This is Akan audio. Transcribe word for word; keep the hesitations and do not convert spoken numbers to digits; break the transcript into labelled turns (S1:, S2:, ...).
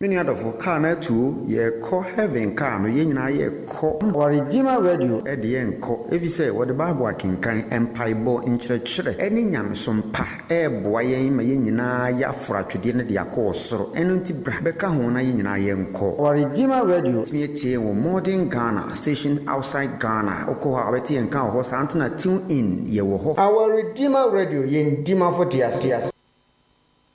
S1: Many other for car na two ye call heaven car no ye nyina ye call or Redeemer Radio e de enko if you say what the Bible can kan empire bo nkyerɛkyerɛ ɛne nyamesom pa e boa yɛn ma ye nyina ya fra twede ne de akɔ soro ɛno nti bra bɛka ho na ye nyina ye enko or Redeemer Radio me tie wo modern Ghana station outside Ghana okɔ ha bɛtie enka ho sa antena tune in ye wo ho our Redeemer Radio ye ndima for tias tias